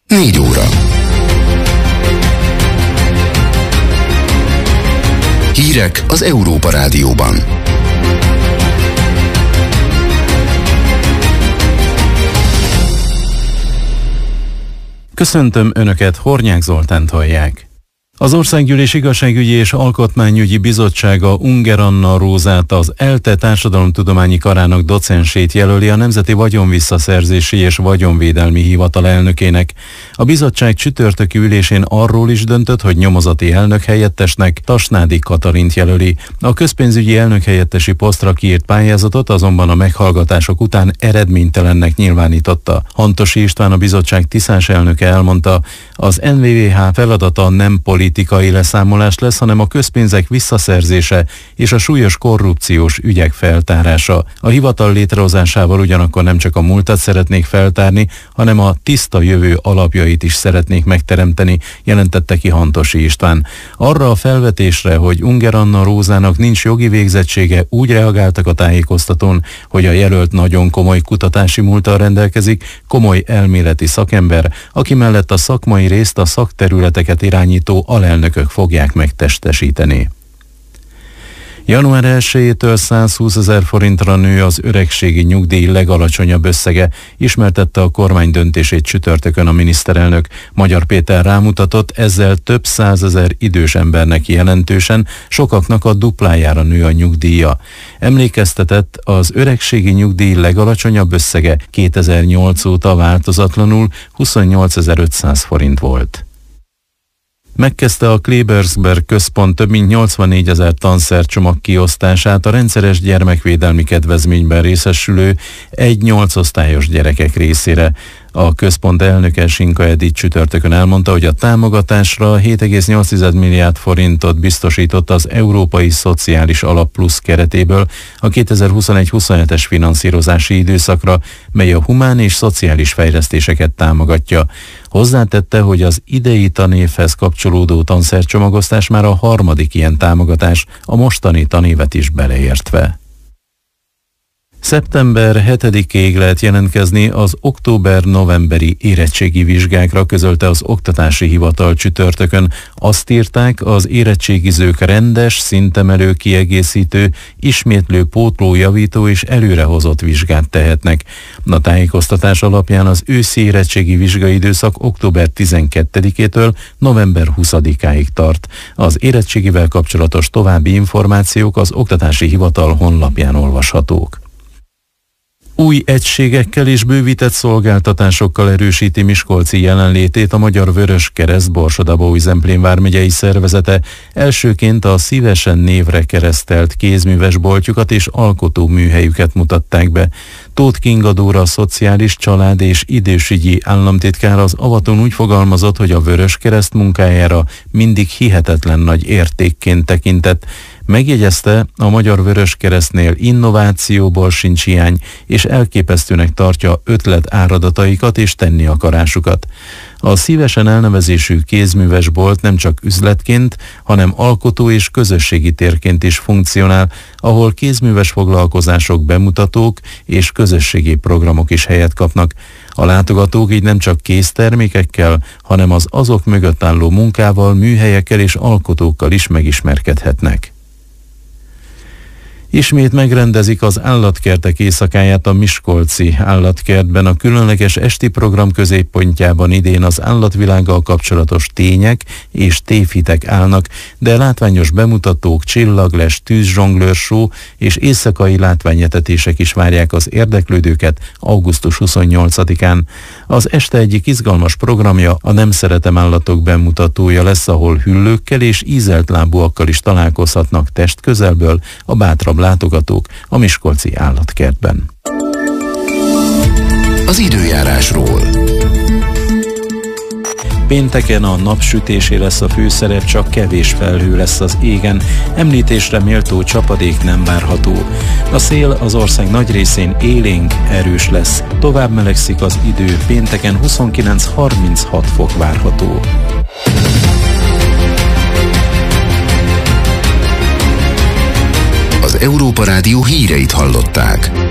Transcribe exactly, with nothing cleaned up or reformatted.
Négy óra. Hírek az Európa Rádióban. Köszöntöm Önöket, Hornyák Zoltánt hallják. Az Országgyűlés Igazságügyi és Alkotmányügyi Bizottsága Unger Anna Rózát, az ELTE Társadalomtudományi Karának docensét jelöli a Nemzeti Vagyonvisszaszerzési és Vagyonvédelmi Hivatal elnökének. A bizottság csütörtöki ülésén arról is döntött, hogy nyomozati elnök helyettesnek Tasnádi Katalint jelöli. A közpénzügyi elnök helyettesi posztra kiírt pályázatot azonban a meghallgatások után eredménytelennek nyilvánította. Hantosi István, a bizottság tiszás elnöke elmondta, az en vé vé há feladata nem politikai leszámolás lesz, hanem a közpénzek visszaszerzése és a súlyos korrupciós ügyek feltárása. A hivatal létrehozásával ugyanakkor nem csak a múltat szeretnék feltárni, hanem a tiszta jövő alapjait is szeretnék megteremteni, jelentette ki Hantosi István. Arra a felvetésre, hogy Unger Anna Rózának nincs jogi végzettsége, úgy reagáltak a tájékoztatón, hogy a jelölt nagyon komoly kutatási múlttal rendelkezik, komoly elméleti szakember, aki mellett a szakmai részt, a szakterületeket irányító alelnökök fogják megtestesíteni. január elsejétől százhúszezer forintra nő az öregségi nyugdíj legalacsonyabb összege, ismertette a kormány döntését csütörtökön a miniszterelnök. Magyar Péter rámutatott, ezzel több százezer idős embernek jelentősen, sokaknak a duplájára nő a nyugdíja. Emlékeztetett, az öregségi nyugdíj legalacsonyabb összege kétezer-nyolc óta változatlanul huszonnyolcezer-ötszáz forint volt. Megkezdte a Klebersberg Központ több mint nyolcvannégyezer tanszercsomag kiosztását a rendszeres gyermekvédelmi kedvezményben részesülő egy-nyolc osztályos gyerekek részére. A központ elnöke, Sinka Edith csütörtökön elmondta, hogy a támogatásra hét egész nyolc milliárd forintot biztosított az Európai Szociális Alap Plusz keretéből a kétezer-huszonegy-huszonhetes finanszírozási időszakra, mely a humán és szociális fejlesztéseket támogatja. Hozzátette, hogy az idei tanévhez kapcsolódó tanszercsomagosztás már a harmadik ilyen támogatás, a mostani tanévet is beleértve. szeptember hetedikéig lehet jelentkezni az október-novemberi érettségi vizsgákra, közölte az Oktatási Hivatal csütörtökön. Azt írták, az érettségizők rendes, szintemelő, kiegészítő, ismétlő, pótló, javító és előrehozott vizsgát tehetnek. A tájékoztatás alapján az őszi érettségi vizsgai időszak október tizenkettedikétől november huszadikáig tart. Az érettségivel kapcsolatos további információk az Oktatási Hivatal honlapján olvashatók. Új egységekkel és bővített szolgáltatásokkal erősíti Miskolci jelenlétét a Magyar Vöröskereszt Borsod-Abaúj-Zemplén vármegyei szervezete. Elsőként a szívesen névre keresztelt kézműves boltjukat és alkotó műhelyüket mutatták be. Tóth Kinga Dóra, a Szociális, Család és Idősügyi államtitkár az avatón úgy fogalmazott, hogy a Vöröskereszt munkájára mindig hihetetlen nagy értékként tekintett. Megjegyezte, a Magyar Vöröskeresztnél innovációból sincs hiány, és elképesztőnek tartja ötlet áradataikat és tenni akarásukat. A szívesen elnevezésű kézműves bolt nem csak üzletként, hanem alkotó és közösségi térként is funkcionál, ahol kézműves foglalkozások, bemutatók és közösségi programok is helyet kapnak. A látogatók így nem csak kéztermékekkel, hanem az azok mögött álló munkával, műhelyekkel és alkotókkal is megismerkedhetnek. Ismét megrendezik az állatkertek éjszakáját a Miskolci állatkertben. A különleges esti program középpontjában idén az állatvilággal kapcsolatos tények és tévhitek állnak, de látványos bemutatók, csillagles, tűzzsonglőr-show és éjszakai látványetetések is várják az érdeklődőket augusztus huszonnyolcadikán. Az este egyik izgalmas programja a Nem szeretem állatok bemutatója lesz, ahol hüllőkkel és ízelt lábúakkal is találkozhatnak testközelből a bátrabb látogatók a Miskolci állatkertben. Az időjárásról. Pénteken a napsütésé lesz a főszerep, csak kevés felhő lesz az égen. Említésre méltó csapadék nem várható. A szél az ország nagy részén élénk, erős lesz. Tovább melegszik az idő, pénteken huszonkilenc-harminchat fok várható. Az Európa Rádió híreit hallották.